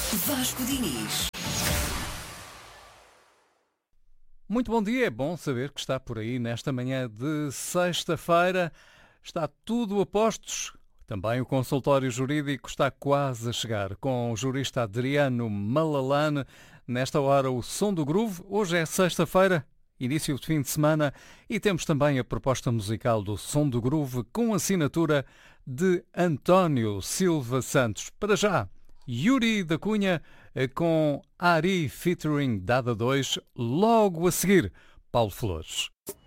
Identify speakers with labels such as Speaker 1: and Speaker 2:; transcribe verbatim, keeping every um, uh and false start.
Speaker 1: Vasco Diniz.
Speaker 2: Muito bom dia, é bom saber que está por aí nesta manhã de sexta-feira. Está tudo a postos. Também o consultório jurídico está quase a chegar com o jurista Adriano Malalane. Nesta hora o Som do Groove. Hoje é sexta-feira, início de fim de semana, e temos também a proposta musical do Som do Groove com assinatura de António Silva Santos. Para já, Yuri da Cunha com Ari featuring Dada dois, logo a seguir, Paulo Flores.